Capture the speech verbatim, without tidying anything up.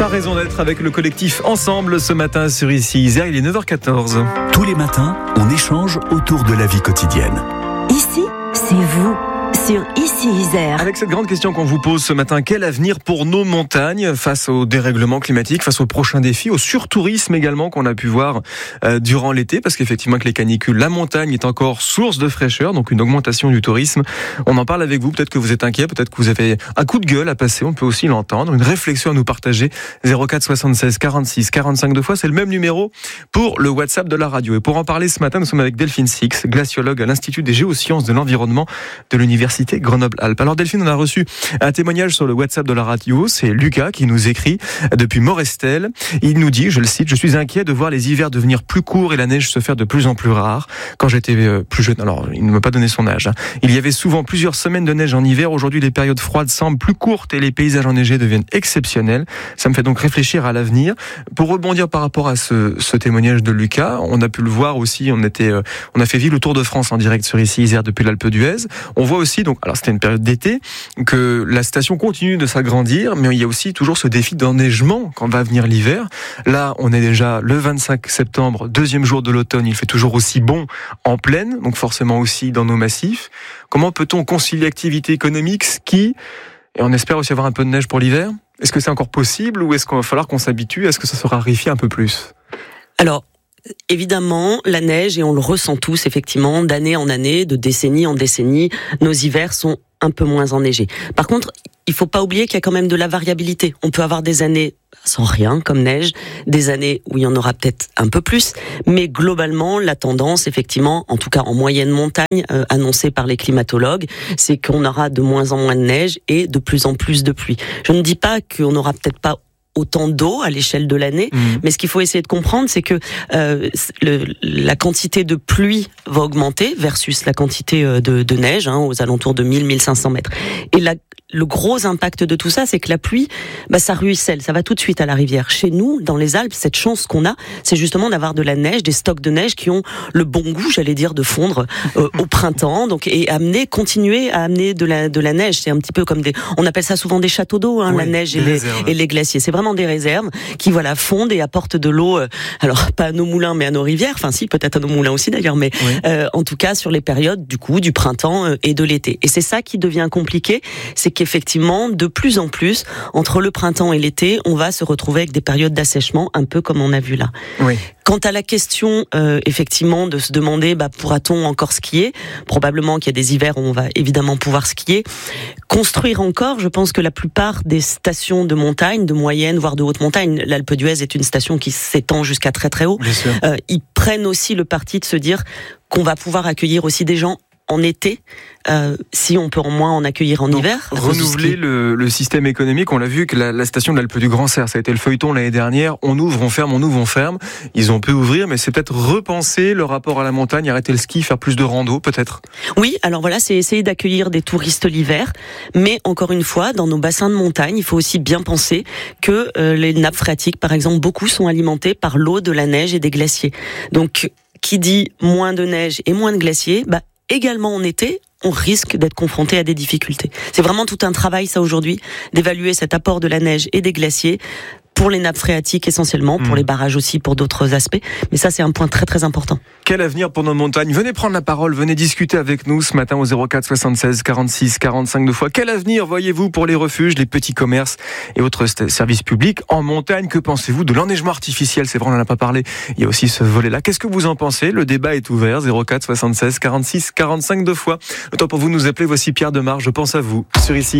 Sa raison d'être avec le collectif Ensemble ce matin sur Ici Isère, il est neuf heures quatorze. Tous les matins, on échange autour de la vie quotidienne. Ici, c'est vous, sur Ici Isère. Avec cette grande question qu'on vous pose ce matin, quel avenir pour nos montagnes face au dérèglement climatique, face aux prochains défis, au surtourisme également qu'on a pu voir euh, durant l'été, parce qu'effectivement avec les canicules, la montagne est encore source de fraîcheur, donc une augmentation du tourisme. On en parle avec vous, peut-être que vous êtes inquiet, peut-être que vous avez un coup de gueule à passer, on peut aussi l'entendre, une réflexion à nous partager. zéro quatre soixante-seize quarante-six quarante-cinq deux fois, c'est le même numéro pour le WhatsApp de la radio. Et pour en parler ce matin, nous sommes avec Delphine Six, glaciologue à l'Institut des géosciences de l'environnement de l'Université Grenoble-Alpes. Alors Delphine, on a reçu un témoignage sur le WhatsApp de la radio, c'est Lucas qui nous écrit depuis Morestel. Il nous dit, je le cite, « Je suis inquiet de voir les hivers devenir plus courts et la neige se faire de plus en plus rare. Quand j'étais plus jeune, alors il ne m'a pas donné son âge, hein. Il y avait souvent plusieurs semaines de neige en hiver. Aujourd'hui, les périodes froides semblent plus courtes et les paysages enneigés deviennent exceptionnels. Ça me fait donc réfléchir à l'avenir. » Pour rebondir par rapport à ce, ce témoignage de Lucas, on a pu le voir aussi, on était, euh, on a fait vivre le Tour de France en direct sur Ici Isère depuis l'Alpe d'Huez. On voit aussi, donc, alors c'était une période d'été, que la station continue de s'agrandir, mais il y a aussi toujours ce défi d'enneigement quand va venir l'hiver. Là, on est déjà le vingt-cinq septembre, deuxième jour de l'automne, il fait toujours aussi bon en plaine, donc forcément aussi dans nos massifs. Comment peut-on concilier activité économique, ski, et on espère aussi avoir un peu de neige pour l'hiver? Est-ce que c'est encore possible ou est-ce qu'il va falloir qu'on s'habitue? Est-ce que ça se raréfie un peu plus? Alors, évidemment, la neige, et on le ressent tous effectivement, d'année en année, de décennie en décennie, nos hivers sont un peu moins enneigés. Par contre, il faut pas oublier qu'il y a quand même de la variabilité. On peut avoir des années sans rien, comme neige, des années où il y en aura peut-être un peu plus, mais globalement, la tendance, effectivement, en tout cas en moyenne montagne, euh, annoncée par les climatologues, c'est qu'on aura de moins en moins de neige et de plus en plus de pluie. Je ne dis pas qu'on n'aura peut-être pas autant d'eau à l'échelle de l'année, mmh. mais ce qu'il faut essayer de comprendre, c'est que euh, le, la quantité de pluie va augmenter versus la quantité de, de neige, hein, aux alentours de mille à mille cinq cents mètres. Et la Le gros impact de tout ça, c'est que la pluie, bah, ça ruisselle, ça va tout de suite à la rivière. Chez nous, dans les Alpes, cette chance qu'on a, c'est justement d'avoir de la neige, des stocks de neige qui ont le bon goût, j'allais dire, de fondre euh, au printemps, donc et amener, continuer à amener de la de la neige. C'est un petit peu comme des, on appelle ça souvent des châteaux d'eau, hein, oui, la neige et les, et les glaciers. C'est vraiment des réserves qui voilà fondent et apportent de l'eau. Euh, alors pas à nos moulins, mais à nos rivières. Enfin si, peut-être à nos moulins aussi d'ailleurs, mais oui. euh, en tout cas sur les périodes du coup du printemps euh, et de l'été. Et c'est ça qui devient compliqué, c'est que effectivement, de plus en plus, entre le printemps et l'été, on va se retrouver avec des périodes d'assèchement, un peu comme on a vu là. Oui. Quant à la question, euh, effectivement, de se demander, bah, pourra-t-on encore skier? Probablement qu'il y a des hivers où on va évidemment pouvoir skier. Construire encore, je pense que la plupart des stations de montagne, de moyenne, voire de haute montagne, l'Alpe d'Huez est une station qui s'étend jusqu'à très très haut. Bien sûr. Euh, ils prennent aussi le parti de se dire qu'on va pouvoir accueillir aussi des gens en été, euh, si on peut au moins en accueillir en Donc, hiver. Renouveler le, le système économique, on l'a vu que la, la station de l'Alpe du Grand Cerf, ça a été le feuilleton l'année dernière, on ouvre, on ferme, on ouvre, on ferme. Ils ont pu ouvrir, mais c'est peut-être repenser le rapport à la montagne, arrêter le ski, faire plus de rando, peut-être. Oui, alors voilà, c'est essayer d'accueillir des touristes l'hiver, mais encore une fois, dans nos bassins de montagne, il faut aussi bien penser que euh, les nappes phréatiques, par exemple, beaucoup sont alimentées par l'eau de la neige et des glaciers. Donc, qui dit moins de neige et moins de glaciers, bah, également en été, on risque d'être confronté à des difficultés. C'est vraiment tout un travail, ça, aujourd'hui, d'évaluer cet apport de la neige et des glaciers pour les nappes phréatiques essentiellement, pour mmh. les barrages aussi, pour d'autres aspects. Mais ça, c'est un point très très important. Quel avenir pour nos montagnes? Venez prendre la parole, venez discuter avec nous ce matin au zéro quatre soixante-seize quarante-six quarante-cinq deux fois. Quel avenir voyez-vous pour les refuges, les petits commerces et autres services publics en montagne? Que pensez-vous de l'enneigement artificiel? C'est vrai, on n'en a pas parlé. Il y a aussi ce volet-là. Qu'est-ce que vous en pensez? Le débat est ouvert. zéro quatre soixante-seize quarante-six quarante-cinq deux fois. Le temps pour vous de nous appeler. Voici Pierre Demar. Je pense à vous sur Ici.